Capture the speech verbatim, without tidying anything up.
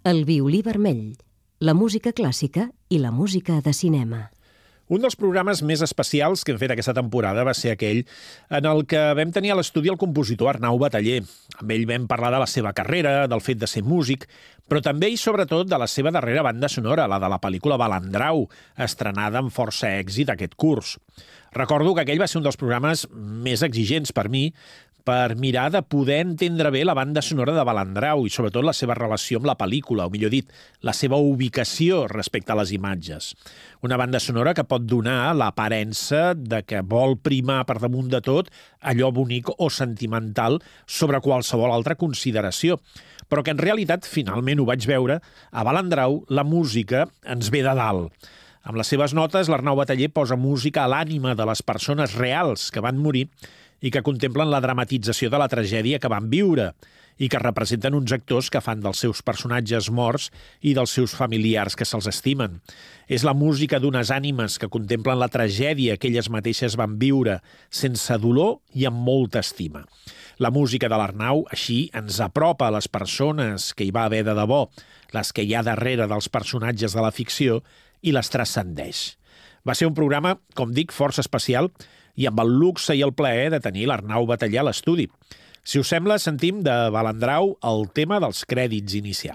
El violí vermell, la música clàssica i la música de cinema. Un dels programes més especials que hem fet aquesta temporada va ser aquell en el que vam tenir a l'estudi el compositor Arnau Bataller. Amb ell vam parlar de la seva carrera, del fet de ser músic, però també i sobretot de la seva darrera banda sonora, la de la pel·lícula Balandrau, estrenada amb força èxit aquest curs. Recordo que aquell va ser un dels programes més exigents per mi, per mirar de poder entendre bé la banda sonora de Balandrau i sobretot la seva relació amb la pel·lícula, o millor dit, la seva ubicació respecte a les imatges. Una banda sonora que pot donar l'aparença de que vol primar per damunt de tot allò bonic o sentimental sobre qualsevol altra consideració, però que en realitat, finalment ho vaig veure, a Balandrau la música ens ve de dalt. Amb les seves notes, l'Arnau Bataller posa música a l'ànima de les persones reals que van morir i que contemplen la dramatització de la tragèdia que van viure i que representen uns actors que fan dels seus personatges morts i dels seus familiars que se'ls estimen. És la música d'unes ànimes que contemplen la tragèdia que elles mateixes van viure sense dolor i amb molta estima. La música de l'Arnau, així, ens apropa a les persones que hi va haver de debò, les que hi ha darrere dels personatges de la ficció, i les transcendeix. Va ser un programa, com dic, força especial i amb el luxe i el plaer de tenir l'Arnau Bataller a l'estudi. Si us sembla, sentim de Balandrau el tema dels crèdits inicials.